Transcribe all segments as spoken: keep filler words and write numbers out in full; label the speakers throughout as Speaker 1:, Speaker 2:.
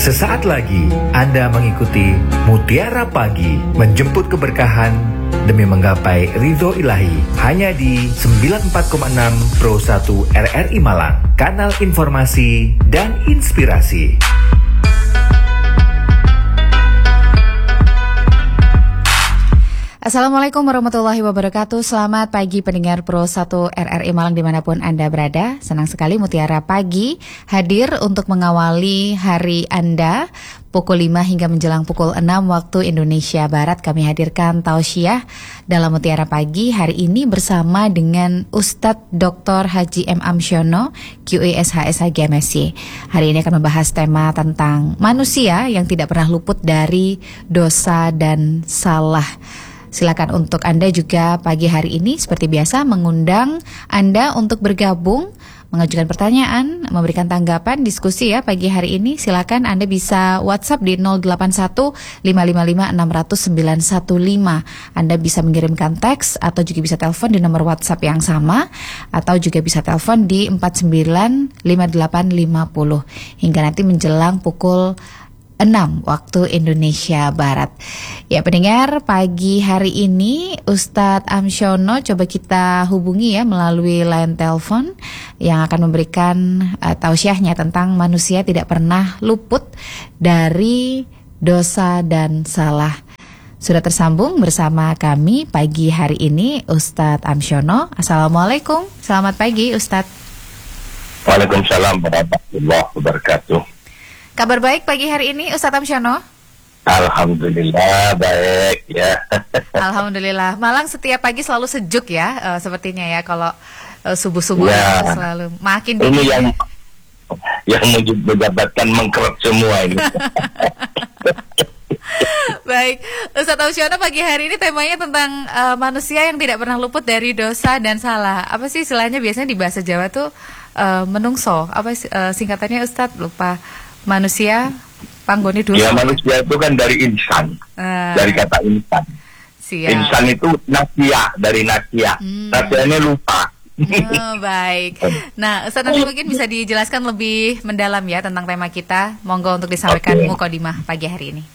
Speaker 1: Sesaat lagi Anda mengikuti Mutiara Pagi, menjemput keberkahan demi menggapai ridho ilahi, hanya di sembilan puluh empat koma enam Pro satu R R I Malang, kanal informasi dan inspirasi.
Speaker 2: Assalamualaikum warahmatullahi wabarakatuh. Selamat pagi pendengar Pro satu R R I Malang dimanapun Anda berada. Senang sekali Mutiara Pagi hadir untuk mengawali hari Anda pukul lima hingga menjelang pukul enam waktu Indonesia Barat. Kami hadirkan tausiah dalam Mutiara Pagi hari ini bersama dengan Ustadz Doktor Haji M. Amsyono, Q A S H S H G M S Y. Hari ini akan membahas tema tentang manusia yang tidak pernah luput dari dosa dan salah. Silakan untuk Anda juga pagi hari ini seperti biasa mengundang Anda untuk bergabung, mengajukan pertanyaan, memberikan tanggapan, diskusi ya pagi hari ini. Silakan Anda bisa WhatsApp di nol delapan satu lima lima lima enam nol nol sembilan satu lima. Anda bisa mengirimkan teks atau juga bisa telepon di nomor WhatsApp yang sama, atau juga bisa telepon di empat sembilan lima delapan lima nol hingga nanti menjelang pukul enam waktu Indonesia Barat. Ya pendengar, pagi hari ini Ustadz Amsyono coba kita hubungi ya melalui line telepon yang akan memberikan uh, tausiahnya tentang manusia tidak pernah luput dari dosa dan salah. Sudah tersambung bersama kami pagi hari ini Ustadz Amsyono. Assalamualaikum, selamat pagi Ustadz.
Speaker 3: Waalaikumsalam warahmatullahi wabarakatuh.
Speaker 2: Kabar baik pagi hari ini Ustadz Amsyono?
Speaker 3: Alhamdulillah baik ya.
Speaker 2: Alhamdulillah. Malang setiap pagi selalu sejuk ya, uh, sepertinya ya kalau uh, subuh-subuh
Speaker 3: ya,
Speaker 2: selalu makin
Speaker 3: ini dingin. yang yang menyebabkan mengkerut semua ini.
Speaker 2: Baik, Ustadz Amsyono, pagi hari ini temanya tentang uh, manusia yang tidak pernah luput dari dosa dan salah. Apa sih istilahnya biasanya di bahasa Jawa tuh uh, menungso? Apa uh, singkatannya Ustadz? Lupa. Manusia panggone dulu.
Speaker 3: Ya manusia itu kan dari insan, uh, dari kata insan. Siap. Insan itu nasia, dari nasia. Hmm. Nasianya lupa.
Speaker 2: Oh, baik. Nah, Ustaz nanti mungkin bisa dijelaskan lebih mendalam ya tentang tema kita. Monggo untuk disampaikan okay. Muqaddimah pagi hari ini.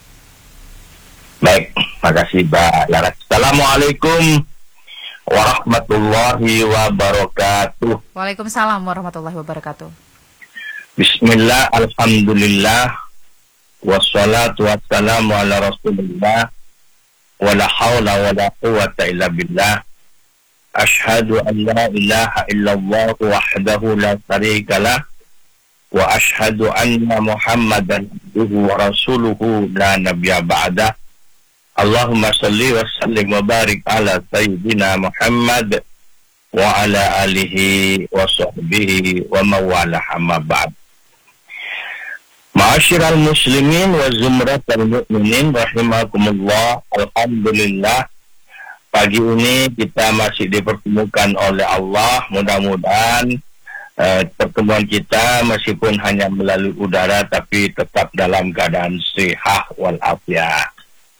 Speaker 3: Baik, makasih Mbak Laras. Assalamualaikum warahmatullahi wabarakatuh.
Speaker 2: Waalaikumsalam warahmatullahi wabarakatuh.
Speaker 3: Bismillah, alhamdulillah, wassalatu wassalamu ala rasulillah, wala hawla wala quwwata illa billah, ashhadu an la ilaha illallah wahdahu la sharika lah, wa ashhadu anna muhammadan abduhu wa rasuluhu la nabiyya ba'dah. Allahumma salli wa sallim wa barik ala sayyidina Muhammad wa ala alihi wa sahbihi wa mawalah amma ba'd. Ma'asyiral muslimin wa zumratal mu'minin rahimakumullah. Alhamdulillah, pagi ini kita masih dipertemukan oleh Allah. Mudah-mudahan uh, pertemuan kita meskipun hanya melalui udara tapi tetap dalam keadaan sehat walafiat.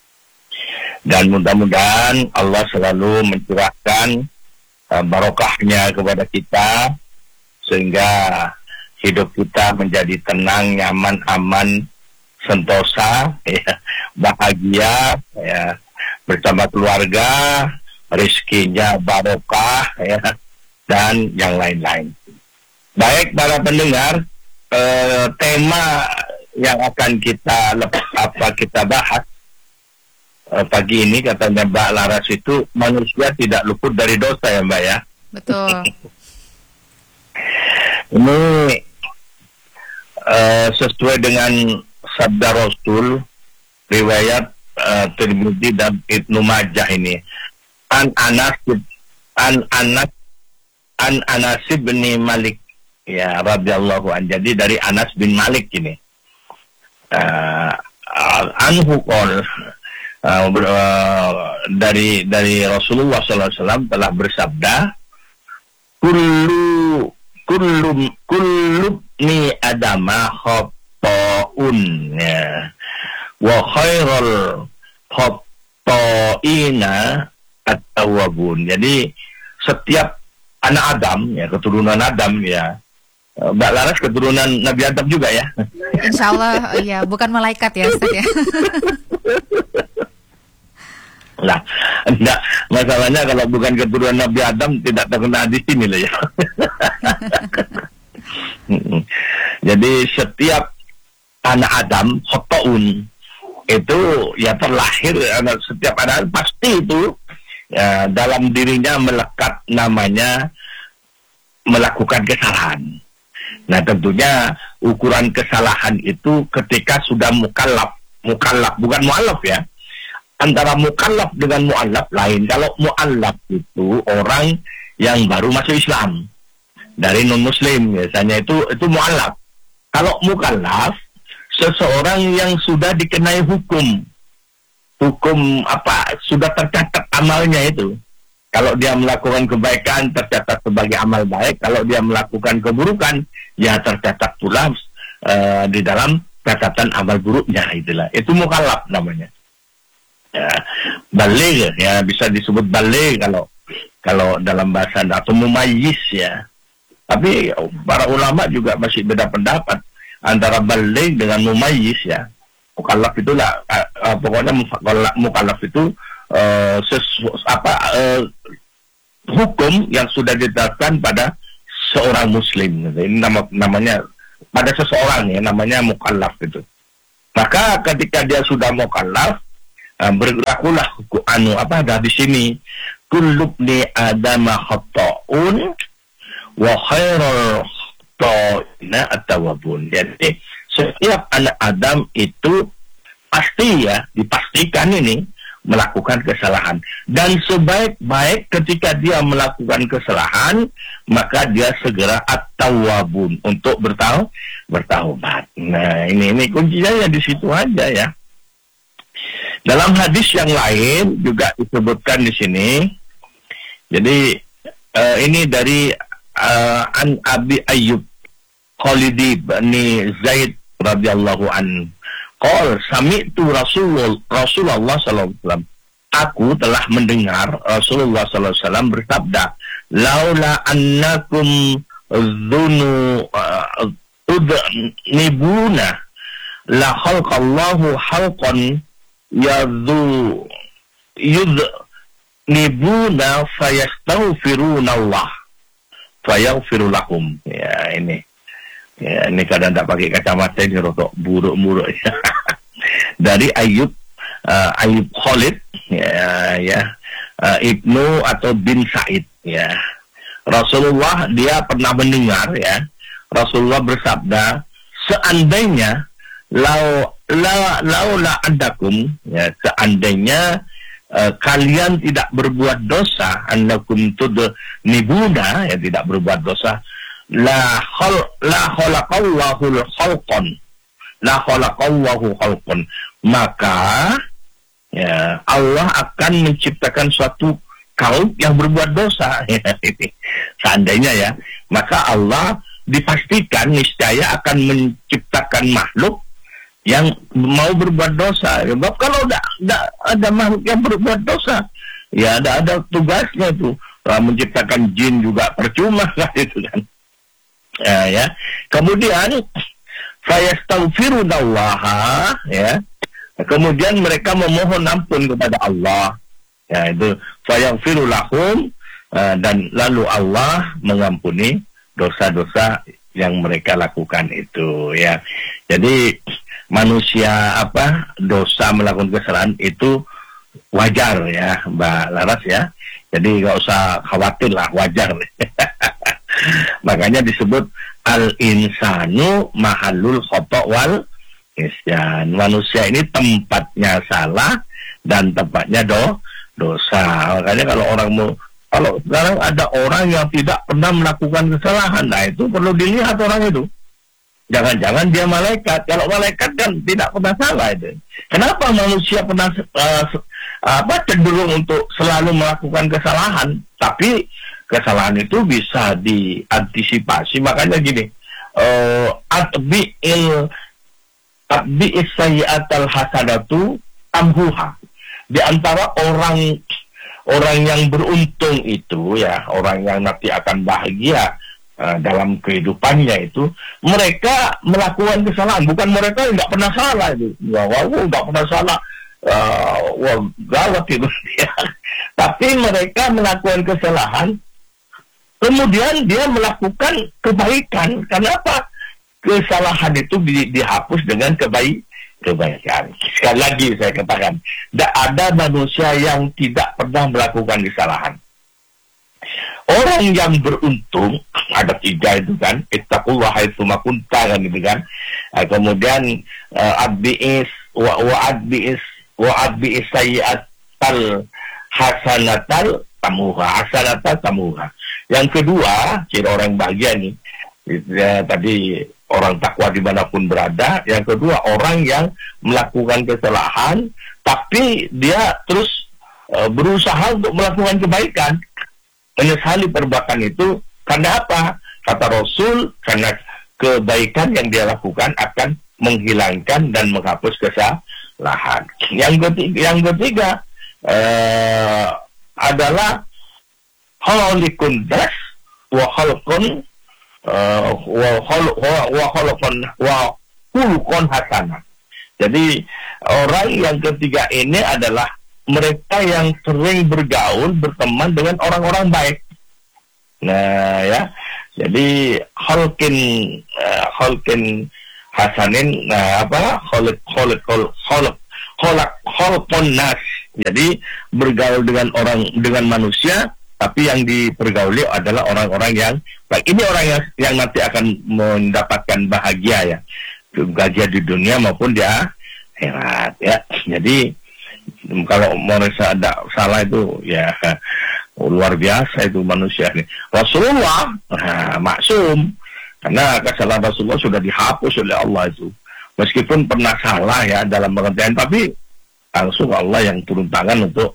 Speaker 3: Dan mudah-mudahan Allah selalu mencurahkan uh, barokahnya kepada kita sehingga hidup kita menjadi tenang, nyaman, aman, sentosa, ya, bahagia, ya, bersama keluarga, rezekinya barokah, ya, dan yang lain-lain. Baik para pendengar, eh, tema yang akan kita apa kita bahas eh, pagi ini katanya Mbak Laras itu manusia tidak luput dari dosa ya Mbak ya.
Speaker 2: Betul.
Speaker 3: Ini Uh, sesuai dengan sabda Rasul riwayat uh, Tirmidzi dan Ibnu Majah ini an Anas an Anas an Anas bin Malik ya radhiyallahu anhu. Jadi dari Anas bin Malik ini uh, anhu qol uh, uh, dari dari Rasulullah sallallahu alaihi wasallam telah bersabda kullu kullu kullu ni adama khotoun ya wa khairul khotoina at-tawwabun. Jadi setiap anak Adam ya, keturunan Adam ya, Mbak Laras keturunan Nabi Adam juga ya?
Speaker 2: Insya Allah, ya, bukan malaikat ya Ustaz ya.
Speaker 3: Nah, enggak, masalahnya kalau bukan keturunan Nabi Adam tidak terkena di sini loh ya. Jadi setiap anak Adam khotoun itu ya terlahir, setiap anak pasti itu ya, dalam dirinya melekat namanya melakukan kesalahan. Nah tentunya ukuran kesalahan itu ketika sudah mukallaf, mukallaf bukan mu'allaf ya. Antara mukallaf dengan mu'allaf lain. Kalau mu'allaf itu orang yang baru masuk Islam dari non muslim biasanya itu itu mu'allaf. Kalau mukallaf seseorang yang sudah dikenai hukum, hukum apa sudah tercatat amalnya itu. Kalau dia melakukan kebaikan tercatat sebagai amal baik, kalau dia melakukan keburukan ya tercatat pula uh, di dalam catatan amal buruknya, itulah. Itu mukallaf namanya. Ya, baligh ya, bisa disebut baligh kalau kalau dalam bahasa atau mumayyiz ya. Tapi para ulama juga masih beda pendapat antara baligh dengan mumayyiz ya. Mukallaf itulah uh, uh, pokoknya mukallaf itu uh, sesu, apa uh, hukum yang sudah ditetapkan pada seorang muslim. Ini nama namanya pada seseorang ya, namanya mukallaf itu. Maka ketika dia sudah mukallaf, uh, berlakulah anu apa ada di sini, kullu ibni adama khata'un wa khairul khata'ina at-tawwabun. Jadi setiap anak Adam itu pasti ya, dipastikan ini melakukan kesalahan, dan sebaik-baik ketika dia melakukan kesalahan maka dia segera at-tawwabun, untuk bertau bertaubat. Nah ini ini kuncinya ya di situ aja ya. Dalam hadis yang lain juga disebutkan di sini. Jadi uh, ini dari uh, An Abi Ayyub Khalidi bin Zaid radhiyallahu an. Qol sami'tu Rasulullah Rasulullah sallallahu alaihi wasallam. Aku telah mendengar Rasulullah sallallahu alaihi wasallam bersabda, laula annakum dzunu tudnibuna la khalqallahu halqan yadhu yudnibuna fayastaghfiruna Allah fayaghfiru lahum. Ya ini. Ya, ini kadang tak pakai kacamata ini rotok buruk-buruk. Dari Ayub uh, Ayub Khalid ya, ya uh, Ibnu atau bin Said ya. Rasulullah dia pernah mendengar ya. Rasulullah bersabda, seandainya lau la laula andakum ya, seandainya uh, kalian tidak berbuat dosa, annakum tudnibuna ya, tidak berbuat dosa, la khal la khalaqallahu khalqan la khalaqallahu khalqan, maka ya Allah akan menciptakan suatu kaum yang berbuat dosa. Seandainya ya, maka Allah dipastikan niscaya akan menciptakan makhluk yang mau berbuat dosa. Sebab kalau tidak ada makhluk yang berbuat dosa, ya ada ada tugasnya itu. Menciptakan jin juga percuma kan itu kan. Ya, ya. Kemudian fayastaghfirunallaha ya. Kemudian mereka memohon ampun kepada Allah. Ya, itu fayaghfiru lahum, uh, dan lalu Allah mengampuni dosa-dosa yang mereka lakukan itu ya. Jadi manusia apa dosa melakukan kesalahan itu wajar ya Mbak Laras ya. Jadi nggak usah khawatir lah, wajar. Makanya disebut al-insanu mahallul khata' wal isyan. Manusia ini tempatnya salah dan tempatnya do dosa. Makanya kalau orang mau, kalau sekarang ada orang yang tidak pernah melakukan kesalahan, nah itu perlu dilihat orang itu. Jangan-jangan dia malaikat. Kalau malaikat kan tidak pernah salah itu. Kenapa manusia pernah uh, apa cenderung untuk selalu melakukan kesalahan? Tapi kesalahan itu bisa diantisipasi. Makanya gini, uh, atbi'il atbi'is sayyi'atal hasanatu tamhuha. Di antara orang orang yang beruntung itu ya, orang yang nanti akan bahagia uh, dalam kehidupannya itu mereka melakukan kesalahan, bukan mereka yang nggak pernah salah itu, wah, wah, nggak pernah salah, uh, wah gawat itu ya. Tapi mereka melakukan kesalahan, kemudian dia melakukan kebaikan. Kenapa? Kesalahan itu di, dihapus dengan kebaik, kebaikan. Sekali lagi saya katakan, tidak ada manusia yang tidak pernah melakukan kesalahan. Orang yang beruntung ada tiga itu kan, ittaqullah haitsu ma kunta kan gitu kan. Nah, kemudian uh, adbi'is wa wa adbi'is wa adbi'is sayyi'atal hasanatal tamuha, hasanatal tamuha. Yang kedua, ciri orang bahagia nih. Ya, tadi orang takwa dimanapun berada. Yang kedua, orang yang melakukan kesalahan tapi dia terus uh, berusaha untuk melakukan kebaikan, menyesali perbuatan itu. Karena apa? Kata Rasul, karena kebaikan yang dia lakukan akan menghilangkan dan menghapus kesalahan. Yang ketiga, yang ketiga uh, adalah khalikun das wa khalqun Uh, wa khalqan wa khuluqan hasanah. Jadi orang yang ketiga ini adalah mereka yang sering bergaul, berteman dengan orang-orang baik. Nah ya, jadi khalqin uh, khalqin hasanin, nah apa? Khalq khalq khalq khalq khalqun nas. Jadi bergaul dengan orang, dengan manusia, tapi yang dipergauli adalah orang-orang yang baik. Ini orang yang, yang nanti akan mendapatkan bahagia ya, bahagia di dunia maupun di akhirat ya. Jadi kalau merasa ada salah itu ya luar biasa itu manusia ini. Rasulullah nah, maksum, karena kesalahan Rasulullah sudah dihapus oleh Allah itu. Meskipun pernah salah ya dalam pengertian, tapi langsung Allah yang turun tangan untuk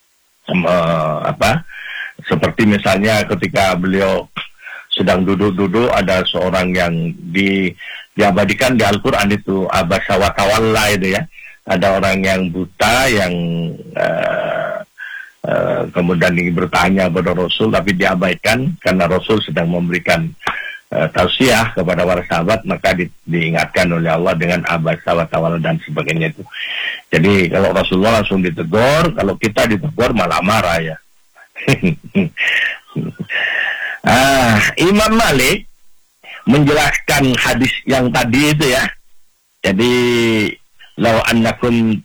Speaker 3: um, apa? Seperti misalnya ketika beliau sedang duduk-duduk, ada seorang yang di, diabadikan di Al-Quran itu, abasa wa tawalla itu ya. Ada orang yang buta yang uh, uh, kemudian ingin bertanya kepada Rasul, tapi diabaikan karena Rasul sedang memberikan uh, tausiah kepada para sahabat, maka di, diingatkan oleh Allah dengan abasa wa tawalla dan sebagainya itu. Jadi kalau Rasulullah langsung ditegur, kalau kita ditegur malah marah ya. ah, Imam Malik menjelaskan hadis yang tadi itu ya. Jadi law annakum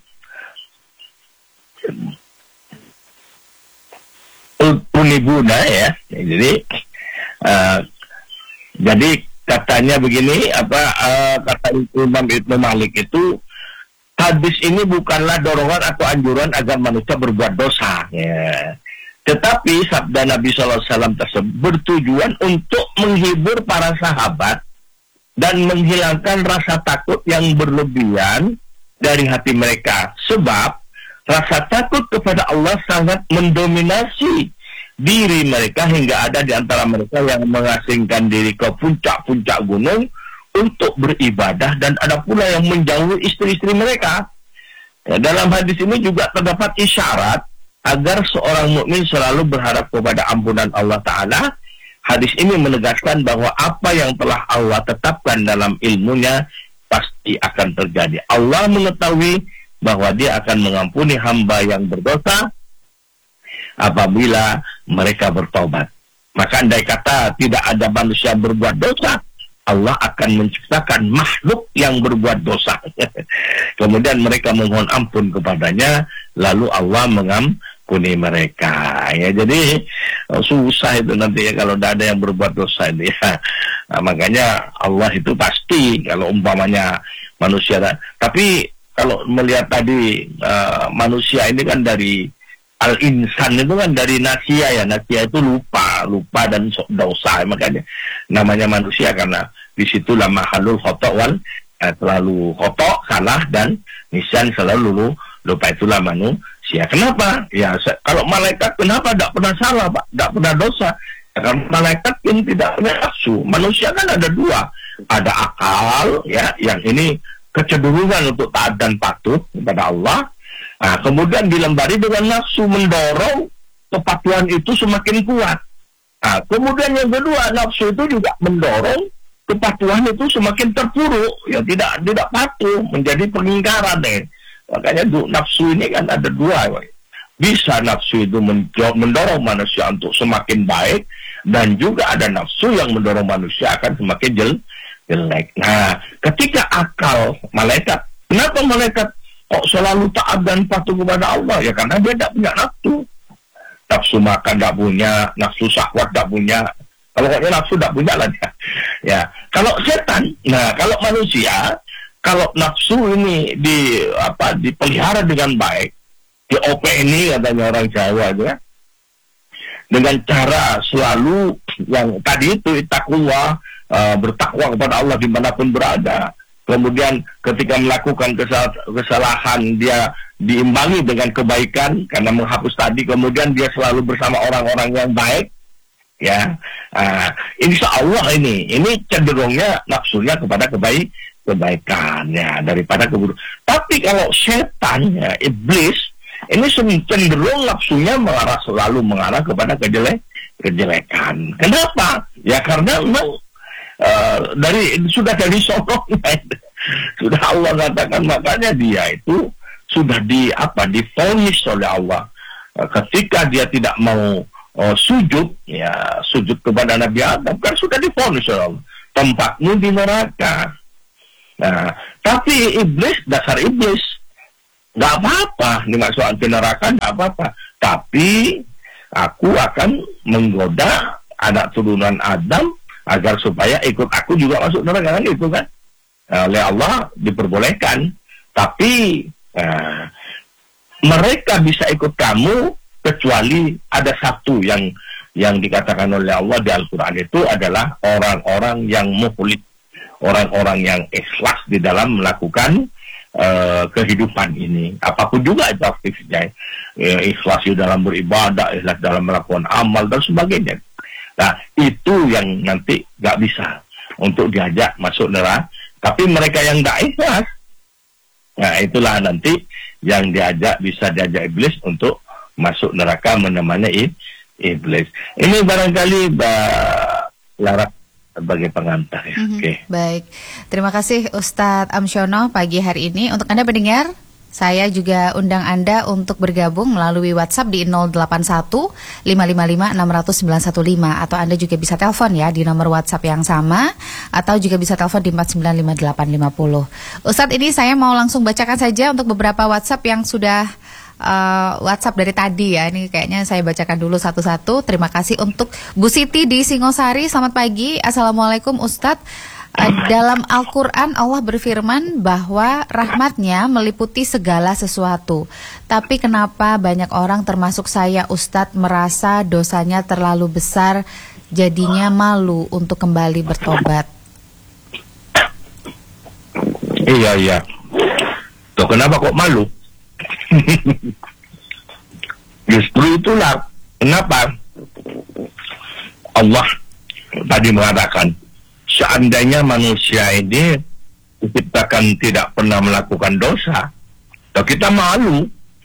Speaker 3: unibuna ya. Jadi uh, jadi katanya begini, apa uh, kata Imam Ibnu Malik itu, hadis ini bukanlah dorongan atau anjuran agar manusia berbuat dosa ya. Tetapi sabda Nabi shallallahu alaihi wasallam tersebut bertujuan untuk menghibur para sahabat dan menghilangkan rasa takut yang berlebihan dari hati mereka. Sebab rasa takut kepada Allah sangat mendominasi diri mereka hingga ada di antara mereka yang mengasingkan diri ke puncak-puncak gunung untuk beribadah, dan ada pula yang menjauhi istri-istri mereka. Ya, dalam hadis ini juga terdapat isyarat agar seorang mukmin selalu berharap kepada ampunan Allah Ta'ala. Hadis ini menegaskan bahwa apa yang telah Allah tetapkan dalam ilmunya pasti akan terjadi. Allah mengetahui bahwa dia akan mengampuni hamba yang berdosa apabila mereka bertobat. Maka andai kata tidak ada manusia berbuat dosa, Allah akan menciptakan makhluk yang berbuat dosa. Kemudian mereka memohon ampun kepadanya, lalu Allah mengampuni mereka. Ya, jadi susah itu nanti ya kalau tidak ada yang berbuat dosa itu ya. Nah, makanya Allah itu pasti kalau umpamanya manusia. Tapi kalau melihat tadi uh, manusia ini kan dari al-insan itu kan dari nasia ya. Nasia itu lupa, lupa dan dosa. Makanya namanya manusia karena disitulah mahalul khotok wal eh, terlalu khotok, salah, dan nisyan selalu lupa, itulah manusia. Kenapa? Ya kalau malaikat kenapa tidak pernah salah Pak? Tidak pernah dosa. Ya, karena malaikat yang tidak punya nafsu. Manusia kan ada dua. Ada akal ya, yang ini kecenderungan untuk taat dan patuh kepada Allah. Nah, kemudian dilembari dengan nafsu mendorong kepatuhan itu semakin kuat. Nah, kemudian yang kedua, nafsu itu juga mendorong kepatuhan itu semakin terpuruk, ya tidak tidak patuh, menjadi pengingkaran deh. Makanya nafsu ini kan ada dua. Bisa nafsu itu mendorong manusia untuk semakin baik, dan juga ada nafsu yang mendorong manusia akan semakin jel jelek. Nah, ketika akal malaikat, kenapa malaikat kok selalu taat dan patuh kepada Allah? Ya karena dia tidak punya nafsu. Nafsu makan tidak punya, nafsu syahwat tidak punya. Kalau pokoknya nafsu tidak punya lah dia. Ya, kalau setan, nah kalau manusia, kalau nafsu ini di apa dipelihara dengan baik, di O P ini katanya orang Jawa itu ya, dengan cara selalu yang tadi itu taqwa, uh, bertakwa kepada Allah dimanapun berada. Kemudian ketika melakukan kesal kesalahan dia diimbangi dengan kebaikan karena menghapus tadi. Kemudian dia selalu bersama orang-orang yang baik. Ya, uh, insya Allah ini ini cenderungnya nafsunya kepada kebaik kebaikan ya daripada keburukan. Tapi kalau setan ya, iblis ini cenderung nafsunya mengarah selalu mengarah kepada kejelek kejelekan. Kenapa? Ya karena memang Uh, dari sudah dari sononya sudah Allah katakan, makanya dia itu sudah di apa divonis oleh Allah uh, ketika dia tidak mau uh, sujud ya sujud kepada Nabi Adam kan sudah divonis oleh Allah, tempatmu di neraka. Nah tapi iblis, dasar iblis nggak apa-apa dimasukkan ke neraka, nggak apa-apa, tapi aku akan menggoda anak turunan Adam agar supaya ikut aku juga masuk neraka, kan gitu kan. Nah, oleh Allah diperbolehkan, tapi nah, mereka bisa ikut kamu kecuali ada satu yang yang dikatakan oleh Allah di Al-Quran itu adalah orang-orang yang mukhlis, orang-orang yang ikhlas di dalam melakukan uh, kehidupan ini, apapun juga itu aktivitasnya, ya, ikhlas di dalam beribadah, ikhlas dalam melakukan amal dan sebagainya. Nah, itu yang nanti nggak bisa untuk diajak masuk neraka. Tapi mereka yang nggak ikhlas, nah itulah nanti yang diajak, bisa diajak iblis untuk masuk neraka menemani iblis. Ini barangkali Mbak Lara sebagai pengantar ya. Mm-hmm. Oke. Okay.
Speaker 2: Baik, terima kasih Ustadz Amsyono pagi hari ini. Untuk Anda pendengar, saya juga undang Anda untuk bergabung melalui WhatsApp di nol delapan satu lima lima lima enam nol nol sembilan satu lima, atau Anda juga bisa telepon ya di nomor WhatsApp yang sama, atau juga bisa telepon di empat sembilan lima delapan lima nol. Ustadz, ini saya mau langsung bacakan saja untuk beberapa WhatsApp yang sudah uh, WhatsApp dari tadi ya. Ini kayaknya saya bacakan dulu satu-satu. Terima kasih untuk Bu Siti di Singosari. Selamat pagi. Assalamualaikum Ustadz. Dalam Al-Quran Allah berfirman bahwa rahmatnya meliputi segala sesuatu. Tapi kenapa banyak orang termasuk saya Ustadz merasa dosanya terlalu besar, jadinya malu untuk kembali bertobat?
Speaker 3: Iya, iya. Tuh kenapa kok malu? Justru itulah kenapa Allah tadi mengatakan, seandainya manusia ini diciptakan tidak pernah melakukan dosa, kita malu,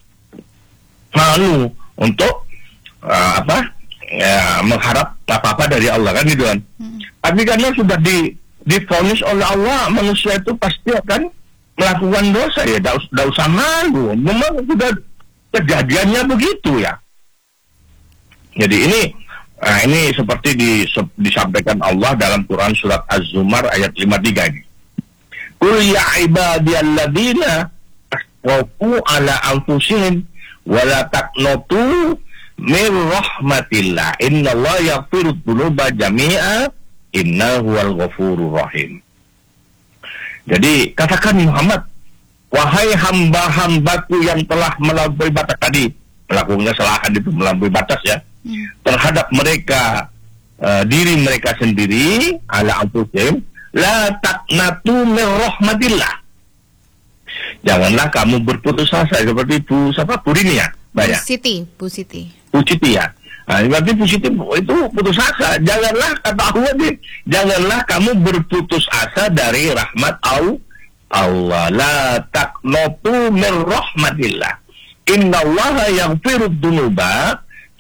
Speaker 3: malu untuk uh, apa? Ya, mengharap apa-apa dari Allah, kan gitu kan? Hmm. Tapi karena sudah di divonis oleh Allah, manusia itu pasti akan melakukan dosa, ya tidak usah malu. Memang sudah kejadiannya begitu ya. Jadi ini Nah, ini seperti disampaikan Allah dalam Quran surat Az-Zumar ayat lima puluh tiga ini. Qul ya ibadiyalladzina asrafu ala anfusihim wa la taqnatu min rahmatillah innallaha yaghfiru dzunuba jami'a innahu huwal ghafurur rahim. Jadi katakan Muhammad, wahai hamba-hambaku yang telah melampaui batas tadi, melakukan kesalahan itu melampaui batas ya. Hmm. terhadap mereka uh, diri mereka sendiri, ala anfusihim la taqnatu min rahmatillah, janganlah kamu berputus asa seperti Bu siapa Bu Rini ya,
Speaker 2: Bu Siti, Bu Siti,
Speaker 3: Bu Siti ya. Nah, berarti Bu Siti itu putus asa. Janganlah, kata Allah nih, janganlah kamu berputus asa dari rahmat Allah. La taqnatu min rahmatillah. Innallaha yaghfiru dzunuba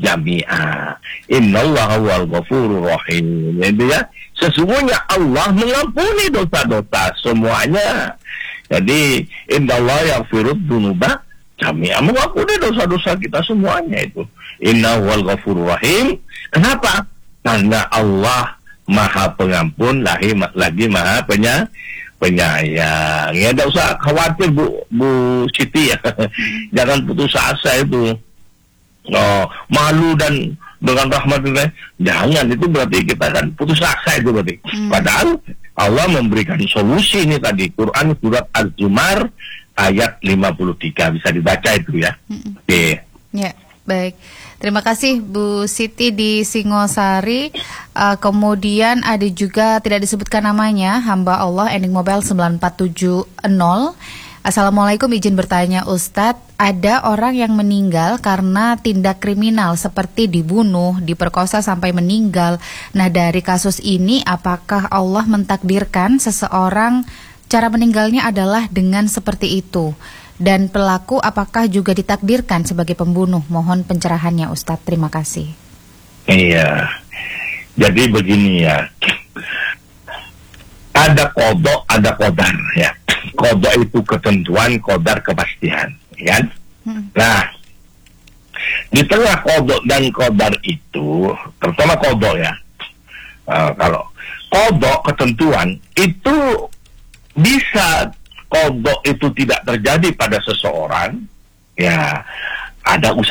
Speaker 3: jami'a. Innallaha huwal ghafurur rahim. Jadi ya, sesungguhnya Allah mengampuni dosa-dosa semuanya. Jadi innallaha yaghfirud dzunuba jami'a, mengampuni dosa-dosa kita semuanya itu. Innahu huwal ghafurur rahim. Kenapa? Karena Allah Maha Pengampun, lagi, lagi Maha Penya, Penyayang. Ya, tidak usah khawatir Bu, Bu Siti ya. Jangan putus asa itu. Oh, malu dan dengan rahmat Allah, jangan, itu berarti kita kan putus asa itu berarti. Hmm. Padahal Allah memberikan solusi ini tadi. Quran surat Az-Zumar ayat lima puluh tiga, bisa dibaca itu ya. Hmm. Oke. Okay.
Speaker 2: Ya, baik. Terima kasih Bu Siti di Singosari. Uh, kemudian ada juga tidak disebutkan namanya, hamba Allah ending mobile sembilan empat tujuh nol. Assalamualaikum, izin bertanya Ustadz, ada orang yang meninggal karena tindak kriminal seperti dibunuh, diperkosa sampai meninggal. Nah, dari kasus ini apakah Allah mentakdirkan seseorang cara meninggalnya adalah dengan seperti itu? Dan pelaku apakah juga ditakdirkan sebagai pembunuh? Mohon pencerahannya Ustadz, terima kasih.
Speaker 3: Iya, jadi begini ya, ada kodok, ada kodar ya. Kodok itu ketentuan, kodar kepastian, kan? Hmm. Nah, di tengah kodok dan kodar itu, terutama kodok ya, uh, kalau kodok ketentuan itu bisa kodok itu tidak terjadi pada seseorang, ya ada usaha